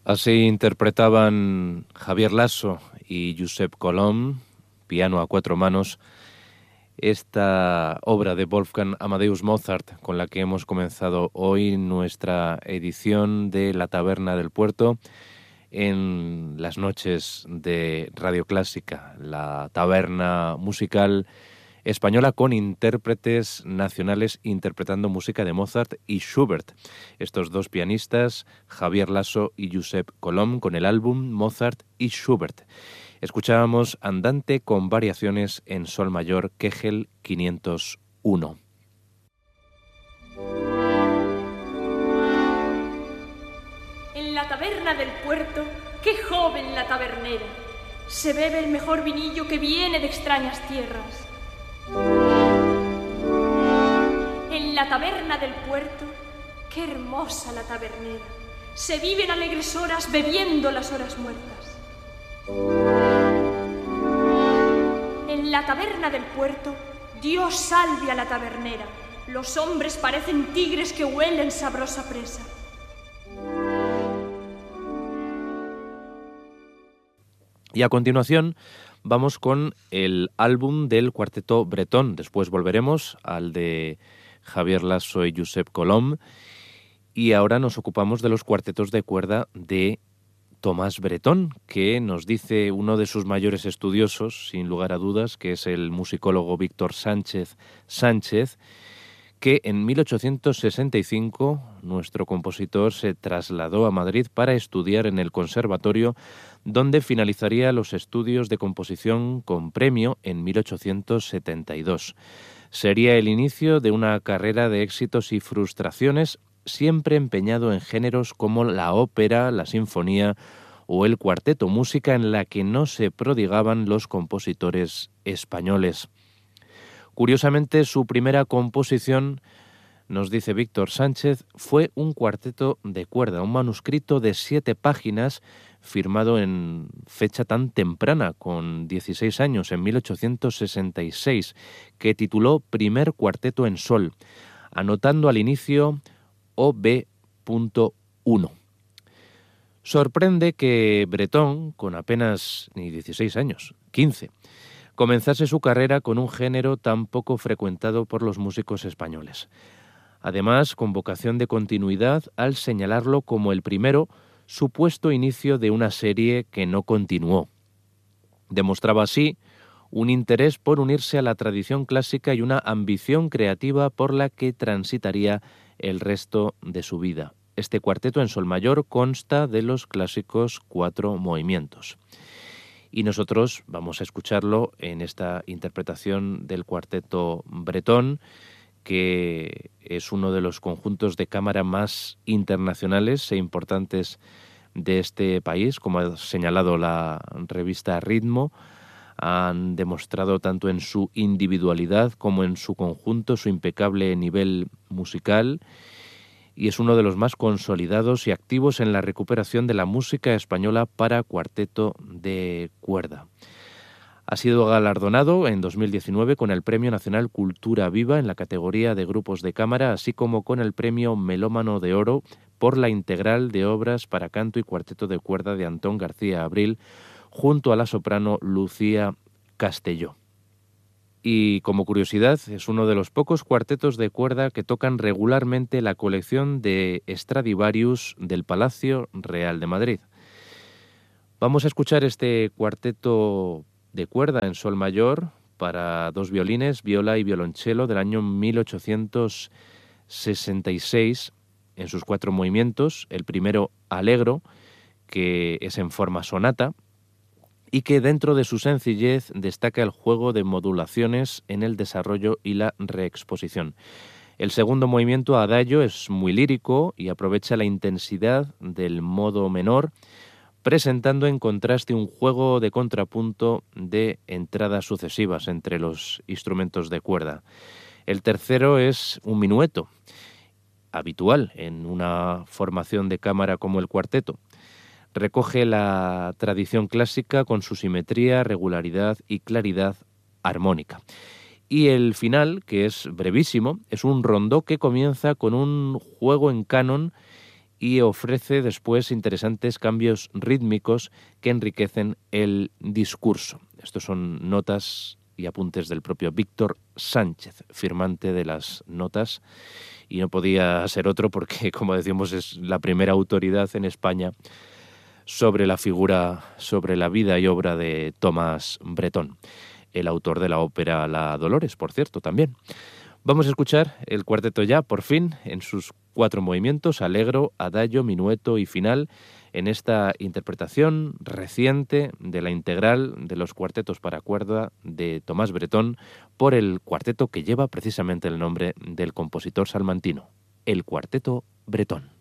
Así interpretaban Javier Lasso y Josep Colom, piano a cuatro manos, esta obra de Wolfgang Amadeus Mozart con la que hemos comenzado hoy nuestra edición de La Taberna del Puerto en las noches de Radio Clásica, la taberna musical española con intérpretes nacionales interpretando música de Mozart y Schubert. Estos dos pianistas, Javier Lasso y Josep Colom, con el álbum Mozart y Schubert. Escuchábamos Andante con variaciones en sol mayor, Kegel 501. En la taberna del puerto, qué joven la tabernera. Se bebe el mejor vinillo que viene de extrañas tierras. En la taberna del puerto, qué hermosa la tabernera. Se viven alegres horas bebiendo las horas muertas. En la taberna del puerto, Dios salve a la tabernera. Los hombres parecen tigres que huelen sabrosa presa. Y a continuación vamos con el álbum del cuarteto bretón. Después volveremos al de Javier Lasso y Josep Colom. Y ahora nos ocupamos de los cuartetos de cuerda de Tomás Bretón, que nos dice uno de sus mayores estudiosos, sin lugar a dudas, que es el musicólogo Víctor Sánchez, que en 1865 nuestro compositor se trasladó a Madrid para estudiar en el conservatorio, donde finalizaría los estudios de composición con premio en 1872. Sería el inicio de una carrera de éxitos y frustraciones, siempre empeñado en géneros como la ópera, la sinfonía o el cuarteto, música en la que no se prodigaban los compositores españoles. Curiosamente, su primera composición, nos dice Víctor Sánchez, fue un cuarteto de cuerda, un manuscrito de 7 páginas, firmado en fecha tan temprana, con 16 años, en 1866, que tituló Primer Cuarteto en Sol, anotando al inicio OB.1. Sorprende que Bretón, con apenas ni 16 años, 15, comenzase su carrera con un género tan poco frecuentado por los músicos españoles. Además, con vocación de continuidad, al señalarlo como el primero supuesto inicio de una serie que no continuó. Demostraba así un interés por unirse a la tradición clásica y una ambición creativa por la que transitaría el resto de su vida. Este cuarteto en sol mayor consta de los clásicos 4 movimientos. Y nosotros vamos a escucharlo en esta interpretación del cuarteto bretón, que es uno de los conjuntos de cámara más internacionales e importantes de este país, como ha señalado la revista Ritmo. Han demostrado tanto en su individualidad como en su conjunto su impecable nivel musical, y es uno de los más consolidados y activos en la recuperación de la música española para cuarteto de cuerda. Ha sido galardonado en 2019 con el Premio Nacional Cultura Viva en la categoría de grupos de cámara, así como con el Premio Melómano de Oro por la integral de obras para canto y cuarteto de cuerda de Antón García Abril, junto a la soprano Lucía Castelló. Y como curiosidad, es uno de los pocos cuartetos de cuerda que tocan regularmente la colección de Stradivarius del Palacio Real de Madrid. Vamos a escuchar este cuarteto de cuerda en sol mayor para 2 violines, viola y violonchelo del año 1866 en sus 4 movimientos. El primero, Allegro, que es en forma sonata, y que dentro de su sencillez destaca el juego de modulaciones en el desarrollo y la reexposición. El segundo movimiento, Adagio, es muy lírico y aprovecha la intensidad del modo menor, presentando en contraste un juego de contrapunto de entradas sucesivas entre los instrumentos de cuerda. El tercero es un minueto, habitual en una formación de cámara como el cuarteto. Recoge la tradición clásica con su simetría, regularidad y claridad armónica. Y el final, que es brevísimo, es un rondó que comienza con un juego en canon y ofrece después interesantes cambios rítmicos que enriquecen el discurso. Estos son notas y apuntes del propio Víctor Sánchez, firmante de las notas, y no podía ser otro porque, como decimos, es la primera autoridad en España sobre la figura, sobre la vida y obra de Tomás Bretón, el autor de la ópera La Dolores, por cierto, también. Vamos a escuchar el cuarteto ya, por fin, en sus 4 movimientos, allegro, adagio, minueto y final, en esta interpretación reciente de la integral de los cuartetos para cuerda de Tomás Bretón por el cuarteto que lleva precisamente el nombre del compositor salmantino, el Cuarteto Bretón.